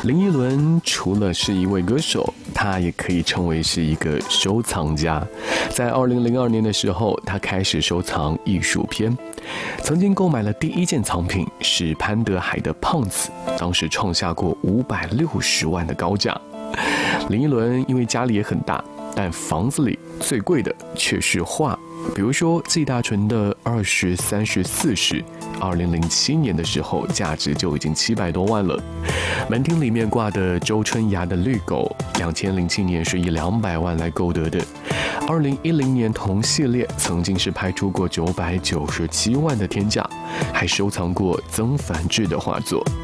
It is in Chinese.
林依轮除了是一位歌手，他也可以称为是一个收藏家。在2002年的时候，他开始收藏艺术片，曾经购买了第一件藏品是潘德海的《胖子》，当时创下过560万的高价。林依轮因为家里也很大，但房子里最贵的却是画，比如说季大纯的20、30、40，2007年的时候价值就已经700多万了。门厅里面挂的周春芽的绿狗，2007年是以200万来购得的。2010年同系列曾经是拍出过997万的天价，还收藏过曾梵志的画作。